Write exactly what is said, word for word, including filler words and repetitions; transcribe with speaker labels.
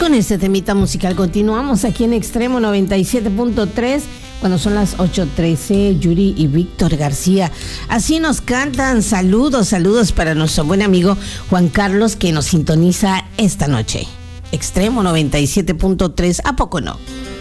Speaker 1: con este temita musical continuamos aquí en Extremo noventa y siete punto tres cuando son las ocho trece. Yuri y Víctor García así nos cantan. Saludos, saludos para nuestro buen amigo Juan Carlos que nos sintoniza esta noche. Extremo noventa y siete punto tres, ¿a poco no?